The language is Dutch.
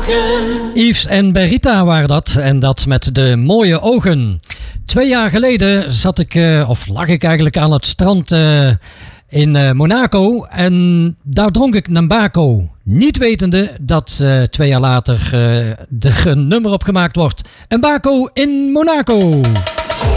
ogen. Yves en Berita waren dat. En dat met de mooie ogen. 2 jaar geleden lag ik eigenlijk aan het strand in Monaco. En daar dronk ik Nambaco. Niet wetende dat 2 jaar later er een nummer opgemaakt wordt. Mbako in Monaco.